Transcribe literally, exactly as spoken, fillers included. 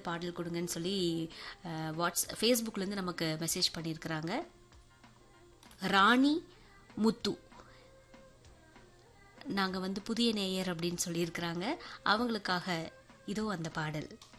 பாடல் கொடுங்கன்னு சொல்லி வாட்ஸ் ஃபேஸ்புக்லேருந்து நமக்கு மெசேஜ் பண்ணியிருக்கிறாங்க. ராணி முத்து நாங்கள் வந்து புதிய நேயர் அப்படின்னு சொல்லியிருக்கிறாங்க. அவங்களுக்காக இதோ அந்த பாடல்.